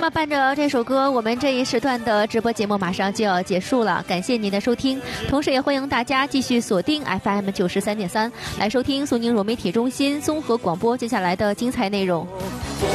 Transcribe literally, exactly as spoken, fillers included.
么伴着这首歌，我们这一时段的直播节目马上就要结束了，感谢您的收听，同时也欢迎大家继续锁定 F M 九十三点三来收听苏宁融媒体中心综合广播接下来的精彩内容。